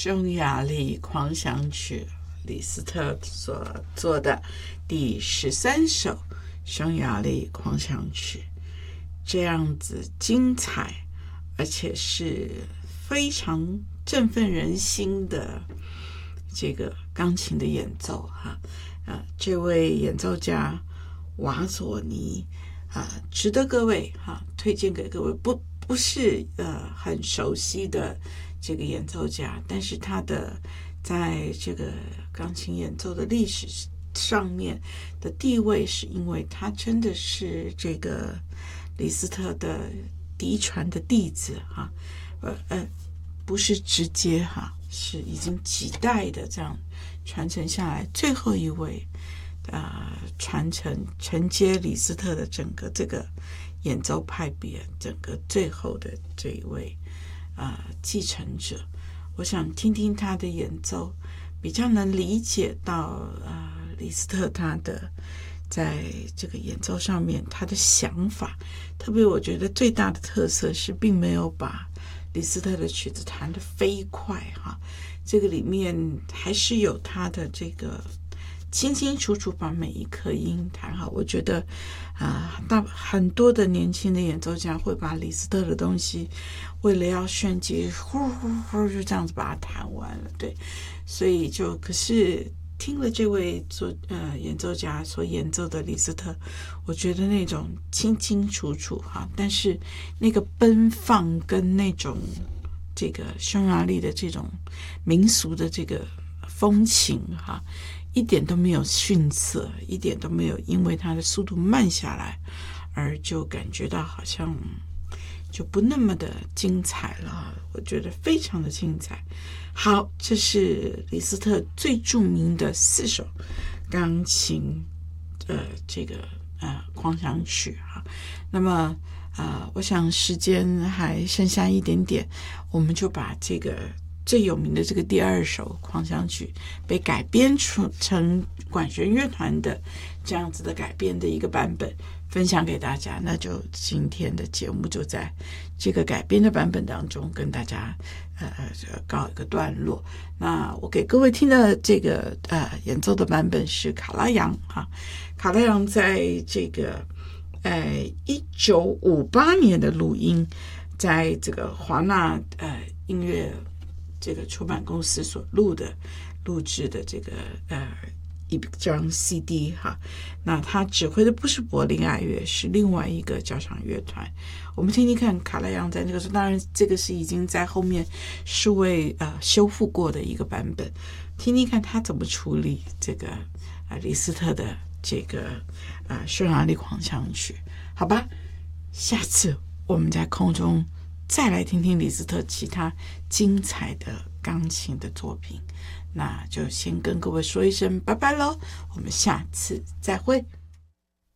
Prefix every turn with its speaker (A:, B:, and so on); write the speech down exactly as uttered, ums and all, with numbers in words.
A: 匈牙利狂想曲，李斯特所做的第十三首匈牙利狂想曲，这样子精彩，而且是非常振奋人心的这个钢琴的演奏哈。呃，这位演奏家瓦佐尼啊、呃，值得各位哈、啊、推荐给各位，不不是呃很熟悉的这个演奏家，但是他的在这个钢琴演奏的历史上面的地位，是因为他真的是这个李斯特的嫡传的弟子哈，呃呃，不是直接哈，是已经几代的这样传承下来，最后一位啊、呃、传承承接李斯特的整个这个演奏派别，整个最后的这一位啊、呃、继承者，我想听听他的演奏，比较能理解到啊、呃、李斯特他的在这个演奏上面他的想法。特别我觉得最大的特色是并没有把李斯特的曲子弹得飞快哈，这个里面还是有他的这个清清楚楚把每一颗音弹好。我觉得啊、呃，大很多的年轻的演奏家会把李斯特的东西为了要炫技，呼呼呼就这样子把它弹完了，对，所以就可是听了这位作呃演奏家所演奏的李斯特，我觉得那种清清楚楚哈，但是那个奔放跟那种这个匈牙利的这种民俗的这个风情哈，一点都没有逊色，一点都没有因为它的速度慢下来而就感觉到好像就不那么的精彩了，我觉得非常的精彩。好，这是李斯特最著名的四首钢琴呃这个呃狂想曲哈。那么呃我想时间还剩下一点点，我们就把这个最有名的这个第二首狂想曲被改编出成管弦乐团的这样子的改编的一个版本分享给大家，那就今天的节目就在这个改编的版本当中跟大家呃告一个段落。那我给各位听的这个呃演奏的版本是卡拉扬哈，卡拉扬在这个呃一九五八年的录音，在这个华纳呃音乐这个出版公司所录的录制的这个呃一张 C D 哈，那他指挥的不是柏林爱乐，是另外一个交响乐团。我们听听看卡拉扬在那个时候，当然这个是已经在后面数位呃修复过的一个版本，听听看他怎么处理这个呃李斯特的这个呃匈牙利狂想曲，好吧？下次我们在空中再来听听李斯特其他精彩的钢琴的作品，那就先跟各位说一声拜拜喽，我们下次再会。